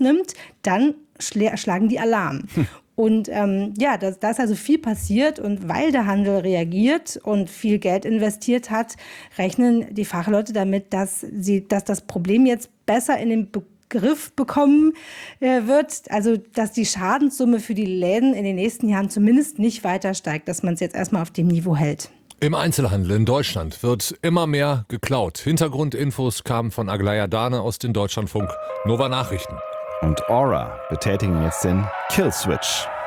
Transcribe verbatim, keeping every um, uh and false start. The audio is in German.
nimmt, dann schla- schlagen die Alarm. Hm. Und ähm, ja, da, da ist also viel passiert und weil der Handel reagiert und viel Geld investiert hat, rechnen die Fachleute damit, dass sie, dass das Problem jetzt besser in den Griff bekommen äh, wird, also dass die Schadenssumme für die Läden in den nächsten Jahren zumindest nicht weiter steigt, dass man es jetzt erstmal auf dem Niveau hält. Im Einzelhandel in Deutschland wird immer mehr geklaut. Hintergrundinfos kamen von Aglaya Dahne aus den Deutschlandfunk Nova Nachrichten. Und Aura betätigen jetzt den Kill-Switch.